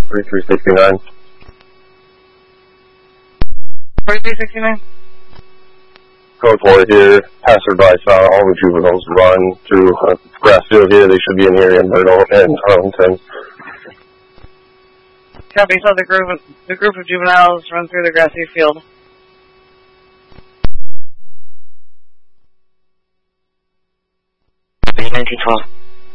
4369. 4369. Code 4 here. Passerby saw all the juveniles run through a grass field here. They should be in here in Myrtle and Arlington. Copy. Saw the group of juveniles run through the grassy field. Copy. 1912.